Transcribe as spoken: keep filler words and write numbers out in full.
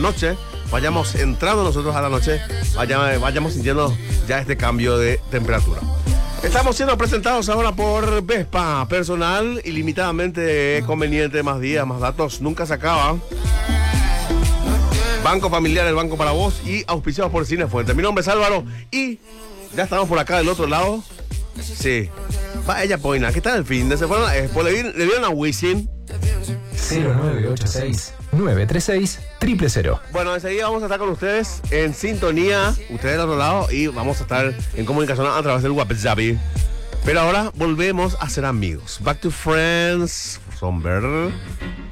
noche, vayamos entrando nosotros a la noche, vayamos, vayamos sintiendo ya este cambio de temperatura. Estamos siendo presentados ahora por Vespa, personal ilimitadamente conveniente, más días, más datos, nunca se acaba. Banco Familiar, el banco para vos, y auspiciados por Cinefuente. Mi nombre es Álvaro y ya estamos por acá del otro lado. Sí, va ella Poina, ¿qué tal el fin de semana? Después le, le dieron a Wisin. cero nueve ocho seis nueve tres seis cero cero cero. Bueno, enseguida vamos a estar con ustedes en sintonía, ustedes del otro lado, y vamos a estar en comunicación a través del WhatsApp. Pero ahora volvemos a ser amigos. Back to friends. Somber.